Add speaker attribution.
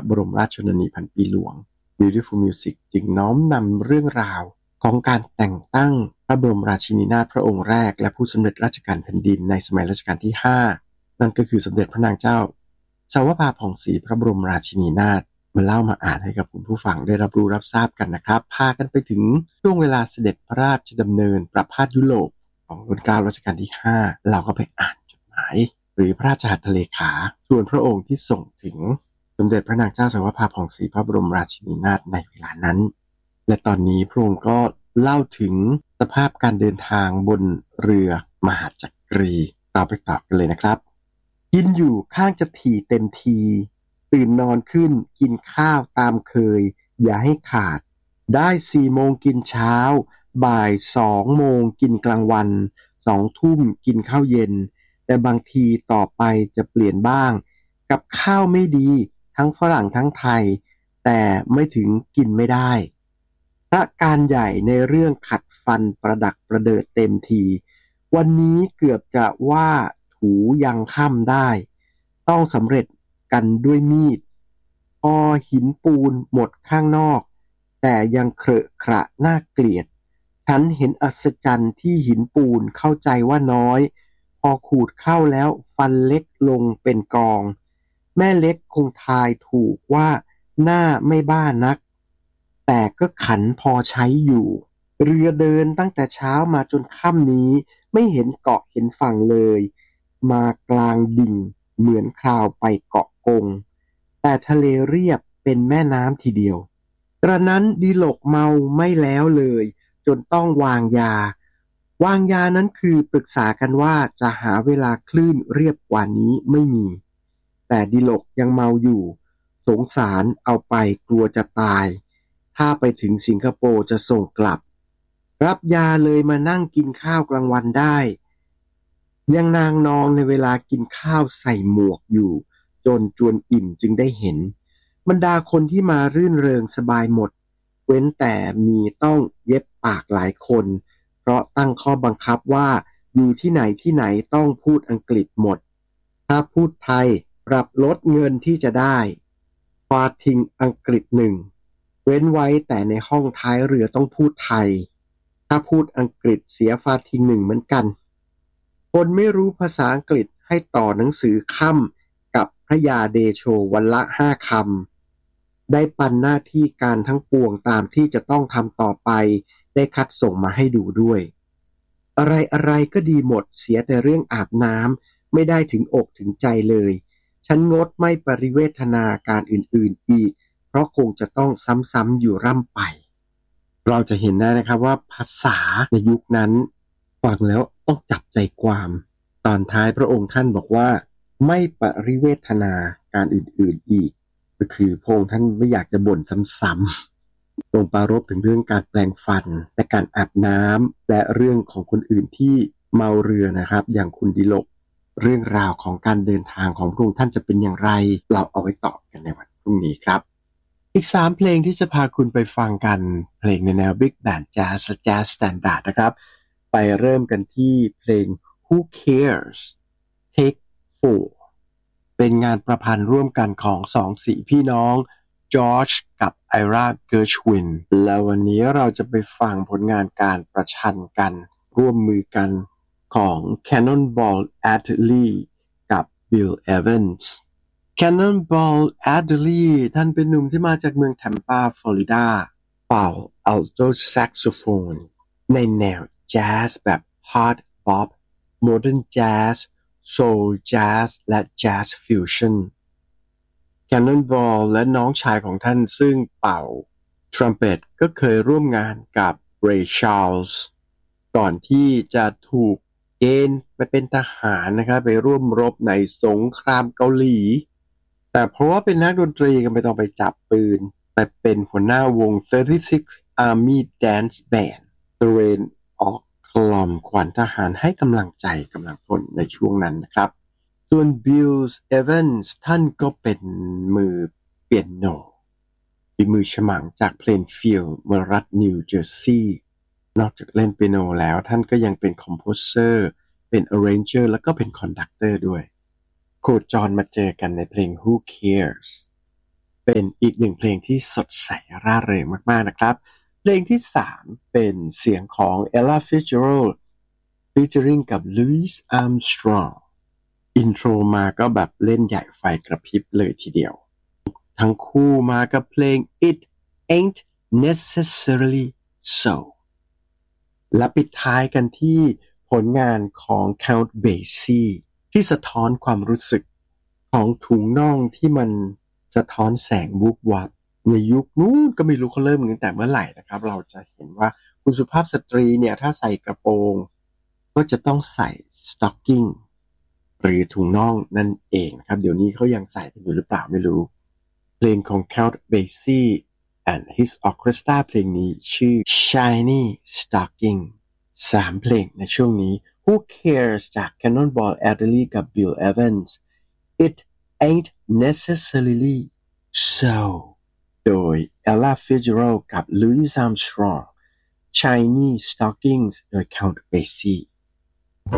Speaker 1: บรมราชชนนีพันปีหลวง Beautiful Music จึงน้อมนำเรื่องราวของการแต่งตั้งพระบรมราชินีนาถพระองค์แรกและผู้สำเร็จราชการแผ่นดินในสมัยรัชกาลที่5นั่นก็คือสมเด็จพระนางเจ้าสาวภาผ่องศรีพระบรมราชินีนาถมาเล่ามาอ่านให้กับคุณผู้ฟังได้รับรู้รับทราบกันนะครับพากันไปถึงช่วงเวลาเสด็จพระราชดำเนินประพาสยุโรปของรัชกาลรัชกาลที่5เราก็ไปอ่านจดหมายหรือพระราชหัตถเลขาส่วนพระองค์ที่ส่งถึงสมเด็จพระนางเจ้าสาวภาผ่องศรีพระบรมราชินีนาถในเวลานั้นและตอนนี้พระองค์ก็เล่าถึงสภาพการเดินทางบนเรือมหาจักรีเราไปต่อกันเลยนะครับกินอยู่ข้างจะถี่เต็มทีตื่นนอนขึ้นกินข้าวตามเคยอย่าให้ขาดได้4 โมงกินเช้าบ่าย2 โมงกินกลางวัน2 ทุ่มกินข้าวเย็นแต่บางทีต่อไปจะเปลี่ยนบ้างกับข้าวไม่ดีทั้งฝรั่งทั้งไทยแต่ไม่ถึงกินไม่ได้พระการใหญ่ในเรื่องขัดฟันประดักประเดิดเต็มทีวันนี้เกือบจะว่าถูยังค่ำได้ต้องสำเร็จกันด้วยมีดพอหินปูนหมดข้างนอกแต่ยังเคอะขระน่าเกลียดฉันเห็นอัศจรรย์ที่หินปูนเข้าใจว่าน้อยพอขูดเข้าแล้วฟันเล็กลงเป็นกองแม่เล็กคงทายถูกว่าหน้าไม่บ้านักแต่ก็ขันพอใช้อยู่เรือเดินตั้งแต่เช้ามาจนค่ำนี้ไม่เห็นเกาะเห็นฝั่งเลยมากลางดิ่งเหมือนคราวไปเกาะกงแต่ทะเลเรียบเป็นแม่น้ำทีเดียวกระนั้นดิลกเมาไม่แล้วเลยจนต้องวางยนั้นคือปรึกษากันว่าจะหาเวลาคลื่นเรียบกว่านี้ไม่มีแต่ดิลกยังเมาอยู่สงสารเอาไปกลัวจะตายถ้าไปถึงสิงคโปร์จะส่งกลับรับยาเลยมานั่งกินข้าวกลางวันได้ยังนางนองในเวลากินข้าวใส่หมวกอยู่จนจวนอิ่มจึงได้เห็นบรรดาคนที่มารื่นเริงสบายหมดเว้นแต่มีต้องเย็บปากหลายคนเพราะตั้งข้อบังคับว่าอยู่ที่ไหนต้องพูดอังกฤษหมดถ้าพูดไทยปรับลดเงินที่จะได้ฟาทิ้งอังกฤษ1เว้นไว้แต่ในห้องท้ายเรือต้องพูดไทยถ้าพูดอังกฤษเสียฟาทิ้ง1เหมือนกันคนไม่รู้ภาษาอังกฤษให้ต่อหนังสือค่ำกับพระยาเดโชวันละ5 คำได้ปันหน้าที่การทั้งปวงตามที่จะต้องทำต่อไปได้คัดส่งมาให้ดูด้วยอะไรก็ดีหมดเสียแต่เรื่องอาบน้ำไม่ได้ถึงอกถึงใจเลยฉันงดไม่ปริเวทนาการอื่นๆอีกเพราะคงจะต้องซ้ำๆอยู่ร่ำไปเราจะเห็นได้นะครับว่าภาษาในยุคนั้นฟังแล้วต้องจับใจความตอนท้ายพระองค์ท่านบอกว่าไม่ปริเวทนาการอื่นๆอีกก็คือพระองค์ท่านไม่อยากจะบ่นซ้ำๆทรงปรารภถึงเรื่องการแปรงฟันและการอาบน้ำและเรื่องของคนอื่นที่เมาเรือนะครับอย่างคุณดิลกเรื่องราวของการเดินทางของพระองค์ท่านจะเป็นอย่างไรเราเอาไว้ตอบกันในวันพรุ่งนี้ครับอีก3เพลงที่จะพาคุณไปฟังกันเพลงในแนว Big Band Jazz และ Jazz Standard นะครับไปเริ่มกันที่เพลง Who Cares Take 4เป็นงานประพันธ์ร่วมกันของ2 พี่น้องจอร์จกับไอราเกิร์ชวินแล้ววันนี้เราจะไปฟังผลงานการประชันกันร่วมมือกันของ Cannonball Adderley กับ Bill Evans Cannonball Adderley ท่านเป็นหนุ่มที่มาจากเมืองแทมปาฟลอริดาเป่าอัลโตแซกโซโฟนในแนวแจ๊สแบบฮาร์ดบ๊อบโมเดิร์นแจ๊สโซลแจ๊สและแจ๊สฟิวชั่นCannonball และน้องชายของท่านซึ่งเป่าทรัมเป็ตก็เคยร่วมงานกับ Ray Charles ก่อนที่จะถูกเกณฑ์ไปเป็นทหารนะครับไปร่วมรบในสงครามเกาหลีแต่เพราะว่าเป็นนักดนตรีก็ไม่ต้องไปจับปืนไปเป็นหัวหน้าวง 36 Army Dance Band ตระเวนออกกล่อมขวัญทหารให้กำลังใจกำลังพลในช่วงนั้นนะครับส่วน Bill Evans ท่านก็เป็นมือเปียโนฝีมือฉมังจากเพลนฟิลด์เมืองรัฐนิวเจอร์ซีย์นอกจากเล่นเปียโนแล้วท่านก็ยังเป็นคอมโพเซอร์เป็นอาร์เรนเจอร์แล้วก็เป็นคอนดักเตอร์ด้วยโคจรมาเจอกันในเพลง Who Cares เป็นอีกหนึ่งเพลงที่สดใสร่าเริงมากๆนะครับเพลงที่3เป็นเสียงของ Ella Fitzgerald featuring กับ Louis Armstrong อินโทรมาก็แบบเล่นใหญ่ไฟกระพริบเลยทีเดียวทั้งคู่มากับเพลง It Ain't Necessarily So และปิดท้ายกันที่ผลงานของ Count Basie ที่สะท้อนความรู้สึกของถุงน่องที่มันสะท้อนแสงวูบวับในยุคนู้นก็ไม่รู้เขาเริ่มตั้งแต่เมื่อไหร่นะครับเราจะเห็นว่าคุณสุภาพสตรีเนี่ยถ้าใส่กระโปรงก็จะต้องใส่สต็อกกิ้งหรือถุงน่องนั่นเองนะครับเดี๋ยวนี้เขายังใส่กันอยู่หรือเปล่าไม่รู้เพลงของ Count Basie and his orchestra เพลงนี้ชื่อ Shiny Stocking 3เพลงในช่วงนี้ Who Cares จาก Cannonball Adderley กับ Bill Evans It Ain't Necessarily So โดย Ella Fitzgerald กับ Louis Armstrong Shiny Stockings โดย Count Basie